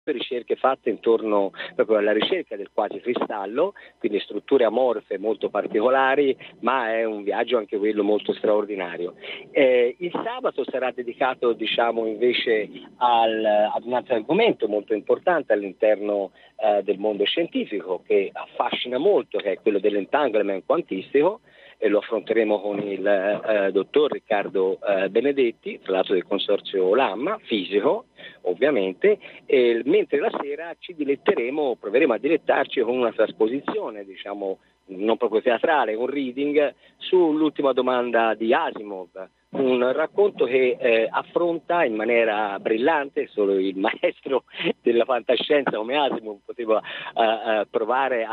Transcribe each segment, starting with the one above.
ricerche fatte intorno proprio alla ricerca del quasi cristallo, quindi strutture amorfe molto particolari, ma è un viaggio anche quello molto straordinario. Il sabato sarà dedicato invece ad un altro argomento molto importante all'interno del mondo scientifico, che affascina molto, che è quello dell'entanglement quantistico, e lo affronteremo con il dottor Riccardo Benedetti, tra l'altro del consorzio LAMMA, fisico ovviamente, mentre la sera proveremo a dilettarci con una trasposizione, non proprio teatrale, un reading sull'ultima domanda di Asimov, un racconto che affronta in maniera brillante, solo il maestro della fantascienza come Asimov poteva provare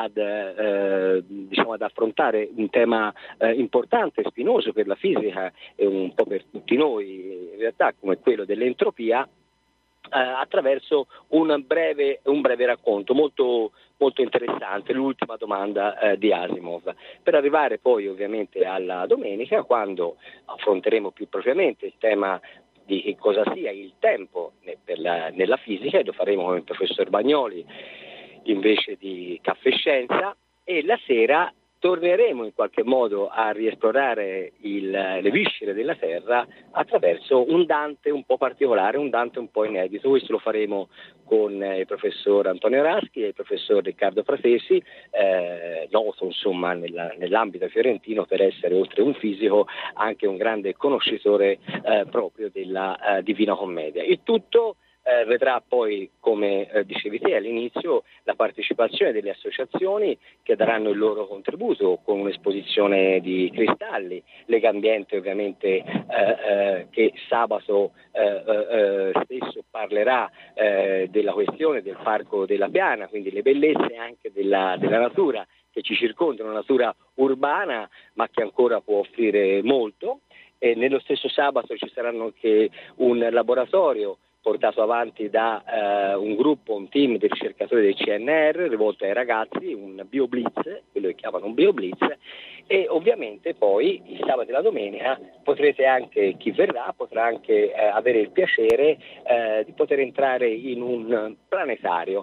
ad affrontare un tema importante e spinoso per la fisica e un po' per tutti noi in realtà, come quello dell'entropia, attraverso un breve racconto molto, molto interessante, l'ultima domanda di Asimov, per arrivare poi ovviamente alla domenica, quando affronteremo più propriamente il tema di che cosa sia il tempo nella fisica, e lo faremo con il professor Bagnoli invece di Caffè Scienza, e la sera torneremo in qualche modo a riesplorare le viscere della Terra attraverso un Dante un po' particolare, un Dante un po' inedito. Questo lo faremo con il professor Antonio Raschi e il professor Riccardo Fratesi, noto nell'ambito fiorentino per essere, oltre un fisico, anche un grande conoscitore proprio della Divina Commedia. Il tutto vedrà poi, come dicevi te all'inizio, la partecipazione delle associazioni che daranno il loro contributo con un'esposizione di cristalli, Lega Ambiente ovviamente che sabato stesso parlerà della questione del Parco della Piana, quindi le bellezze anche della natura che ci circonda, una natura urbana ma che ancora può offrire molto. E nello stesso sabato ci saranno anche un laboratorio portato avanti da un team di ricercatori del CNR rivolto ai ragazzi, un BioBlitz, quello che chiamano un BioBlitz, e ovviamente poi il sabato e la domenica chi verrà potrà anche avere il piacere di poter entrare in un planetario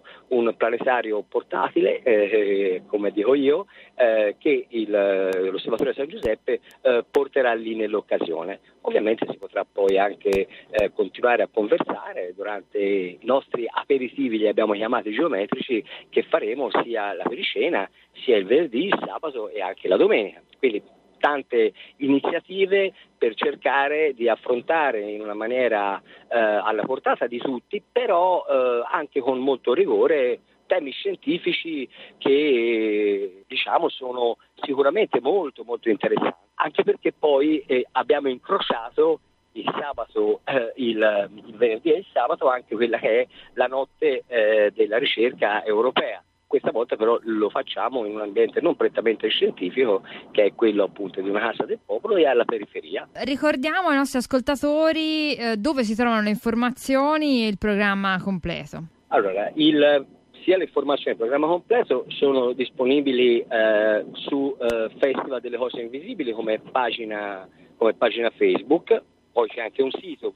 portatile, come dico io, che l'Osservatorio San Giuseppe porterà lì nell'occasione. Ovviamente si potrà poi anche continuare a conversare durante i nostri aperitivi, li abbiamo chiamati geometrici, che faremo sia la pericena, sia il venerdì, il sabato e anche la domenica. Quindi tante iniziative per cercare di affrontare in una maniera alla portata di tutti, però anche con molto rigore, temi scientifici che sono sicuramente molto molto interessanti, anche perché poi abbiamo incrociato il sabato, il venerdì e il sabato anche quella che è la notte della ricerca europea. Questa volta però lo facciamo in un ambiente non prettamente scientifico, che è quello appunto di una casa del popolo e alla periferia. Ricordiamo ai nostri ascoltatori dove si trovano le informazioni e il programma completo. Allora, sia le informazioni del programma completo sono disponibili su Festival delle Cose Invisibili come pagina Facebook, poi c'è anche un sito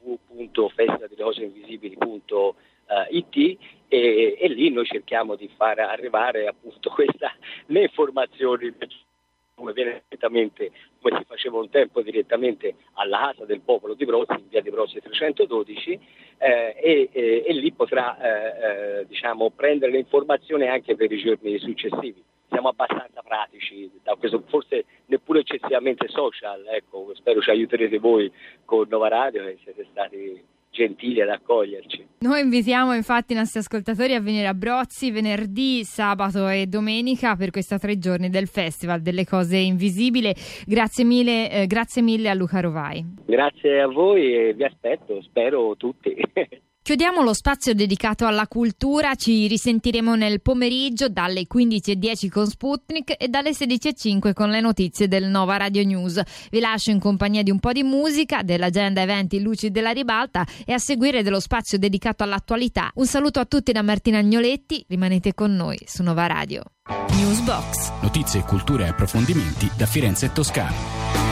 www.festivaldellecoseinvisibili.it e lì noi cerchiamo di far arrivare appunto le informazioni come si faceva un tempo direttamente alla Casa del Popolo di Brozzi, in via di Brozzi 312, e lì potrà prendere le informazioni anche per i giorni successivi. Siamo abbastanza pratici, da questo forse neppure eccessivamente social, ecco, spero ci aiuterete voi con Nova Radio, che siete stati gentili ad accoglierci. Noi invitiamo infatti i nostri ascoltatori a venire a Brozzi venerdì, sabato e domenica per questi 3 giorni del Festival delle Cose Invisibili. Grazie mille a Luca Rovai. Grazie a voi e vi aspetto, spero tutti. Chiudiamo lo spazio dedicato alla cultura, ci risentiremo nel pomeriggio dalle 15:10 con Sputnik e dalle 16:05 con le notizie del Nova Radio News. Vi lascio in compagnia di un po' di musica, dell'agenda eventi Luci della Ribalta e a seguire dello spazio dedicato all'attualità. Un saluto a tutti da Martina Agnoletti, rimanete con noi su Nova Radio. Newsbox. Notizie, cultura e approfondimenti da Firenze e Toscana.